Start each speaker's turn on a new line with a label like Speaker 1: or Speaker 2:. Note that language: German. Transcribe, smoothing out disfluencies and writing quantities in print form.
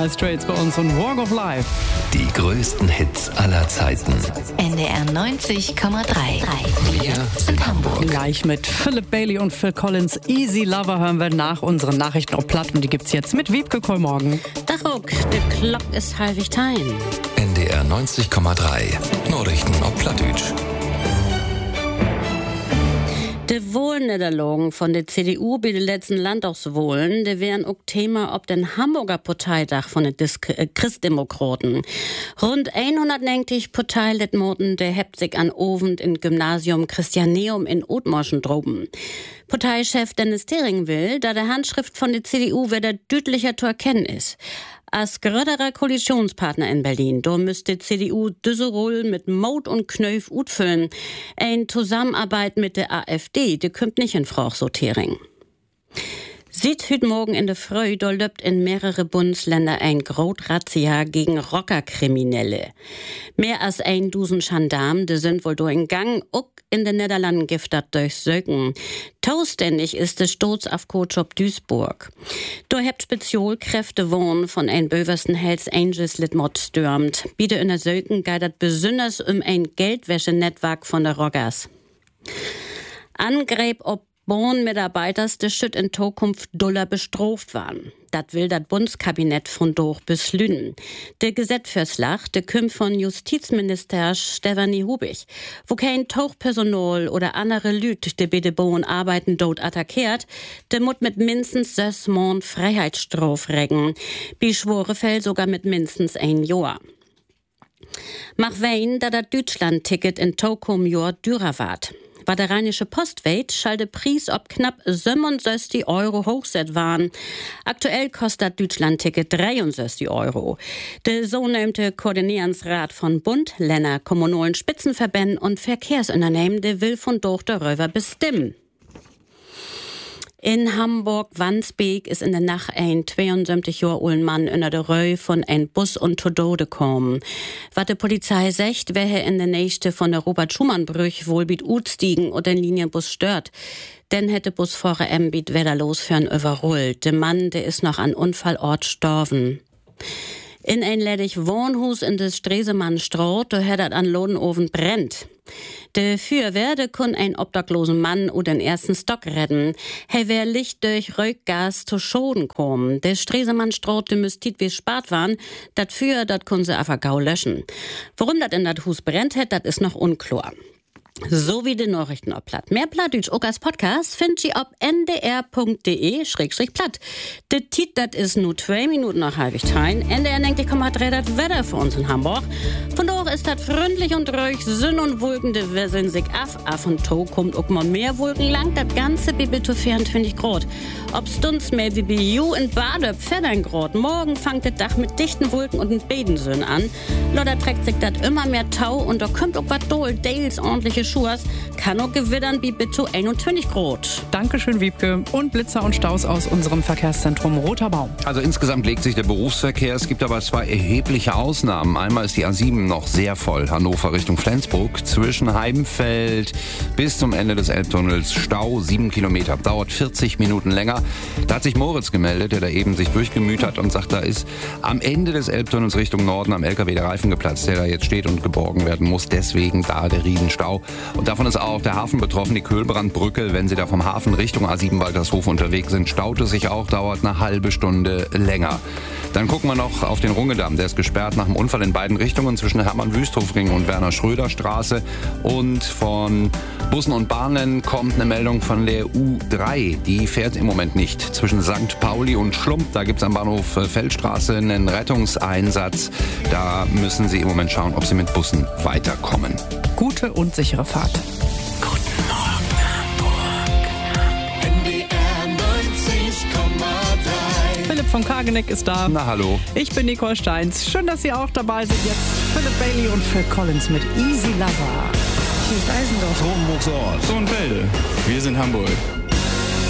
Speaker 1: Dire Straits bei uns und Walk of Life.
Speaker 2: Die größten Hits aller Zeiten.
Speaker 3: NDR 90,3.
Speaker 2: Wir sind Hamburg.
Speaker 1: Gleich mit Philip Bailey und Phil Collins. Easy Lover hören wir nach unseren Nachrichten auf Platt. Und die gibt's jetzt mit Wiebke Kollmorgen.
Speaker 4: Dachruck, der Klock ist halbig tein.
Speaker 2: NDR 90,3. Nachrichten auf Plattdeutsch.
Speaker 4: Die Wahlniederlagen von der CDU bei den letzten Landtagswahlen, die wären auch Thema auf den Hamburger Parteitag von den Christdemokraten. Rund 190 Parteilitmoten, der hebt sich an Ovend im Gymnasium Christianeum in Othmarschen droben. Parteichef Dennis Thering will, da der Handschrift von der CDU wieder deutlicher zu erkennen ist. Als gröderer Koalitionspartner in Berlin, da müsste CDU diese Rolle mit Mut und Knöf utfüllen. Eine Zusammenarbeit mit der AfD, die kommt nicht in Frage, so Thering. Sieht heute Morgen in der Früh, da löbt in mehrere Bundesländer ein Großrazzia gegen Rockerkriminelle. Mehr als 1000 Gendarmen, die sind wohl durch den Gang, auch in den Niederlanden giftet durch Söken. Zuständig ist der Sturz auf Kotschop Duisburg. Da hebt Spezialkräfte wohnen von ein böversten Hells Angels Litmod stürmt. Biede in der Söken geidert besonders ein Geldwäschenetzwerk von der Rockers. Angreif ob Mitarbeiters, die schütt in Zukunft doller bestraft waren. Das will das Bundeskabinett von durch beslünen. Der Gesetzvorschlag, der kommt von Justizminister Stefanie Hubig. Wo kein Tauchpersonal oder andere Lüt, die bei den Bohnen arbeiten, dort attackiert, der muss mit mindestens 6 Monaten Freiheitsstrafe regen. Bei Schworefell sogar mit mindestens 1 Jahr. Mach wein, da das Deutschland-Ticket in Tokum Jahr dürer ward. War der Rheinische Post weht, schall der Preis ob knapp 67 Euro hochset waren. Aktuell kostet Deutschland-Ticket 63 Euro. Der sogenannte Koordinierungsrat von Bund, Länder, kommunalen Spitzenverbänden und Verkehrsunternehmen, der will von dort darüber bestimmen. In Hamburg-Wandsbek ist in der Nacht ein 72 Jahre alter Mann in der Röhe von ein Bus und zu Tode gekommen. Was die Polizei sagt, wäre in der Nächte von der Robert-Schumann-Brüch wohl mit Utstiegen oder den Linienbus stört. Denn hätte Busfahrer Mbit wieder losfahren überrollt. Der Mann, der ist noch an Unfallort gestorben. In ein ledig Wohnhaus in des Stresemannstraat, da hat an Lodenofen brennt. Der Feuerwehr kann ein obdachlosen Mann oder den ersten Stock retten. Er wär Licht durch Röckgas zu Schoden kommen. Der Stresemannstraat, der müsste wie spart waren. Das Feuer, das können sie einfach gau löschen. Warum das in das Haus brennt hat, das ist noch unklar. So wie die Nachrichten auf Platt. Mehr Plattdeutsch auch als Podcast findet ihr auf ndr.de/platt. Der Tit, das ist nur 2 Minuten nach halbig tein. NDR 90,3 das Wetter für uns in Hamburg. Von dort ist das freundlich und ruhig, Sonne und Wolken, die wesseln sich af und to kommt auch mal mehr Wolken lang. Das ganze Bibel zu 24 Grad. Ob Stunts mehr wie bei you in Badöp, 14 Grad. Morgen fängt der Dach mit dichten Wolken und mit Bedensöhn an. Lauter trägt sich das immer mehr Tau und da kommt auch was doll, Dales ordentliche Schuhe, kann auch gewittern wie bis zu 21 Grad.
Speaker 1: Dankeschön, Wiebke. Und Blitzer und Staus aus unserem Verkehrszentrum Roter Baum.
Speaker 5: Also insgesamt legt sich der Berufsverkehr. Es gibt aber 2 erhebliche Ausnahmen. Einmal ist die A7 noch sehr voll. Hannover Richtung Flensburg. Zwischen Heimfeld bis zum Ende des Elbtunnels Stau 7 Kilometer. Dauert 40 Minuten länger. Da hat sich Moritz gemeldet, der da eben sich durchgemüht hat und sagt, da ist am Ende des Elbtunnels Richtung Norden am LKW der Reifen geplatzt, der da jetzt steht und geborgen werden muss. Deswegen da der Riesenstau. Und davon ist auch der Hafen betroffen, die Köhlbrandbrücke. Wenn Sie da vom Hafen Richtung A7 Waltershof unterwegs sind, staut es sich auch, dauert eine halbe Stunde länger. Dann gucken wir noch auf den Rungedamm. Der ist gesperrt nach dem Unfall in beiden Richtungen zwischen Hermann-Wüsthofring und Werner-Schröder-Straße. Und von Bussen und Bahnen kommt eine Meldung von der U3. Die fährt im Moment nicht. Zwischen St. Pauli und Schlump, da gibt es am Bahnhof Feldstraße einen Rettungseinsatz. Da müssen Sie im Moment schauen, ob Sie mit Bussen weiterkommen.
Speaker 1: Gute und sichere Fahrt.
Speaker 2: Guten Morgen, Hamburg.
Speaker 6: NDR 90,3.
Speaker 1: Philipp von Kageneck ist da.
Speaker 5: Na hallo.
Speaker 1: Ich bin Nicole Steins. Schön, dass Sie auch dabei sind. Jetzt Philip Bailey und Phil Collins mit Easy Lover.
Speaker 6: Hier ist Eisendorf.
Speaker 7: Hohenburg-Ort. Sohnwälde. Wir sind Hamburg.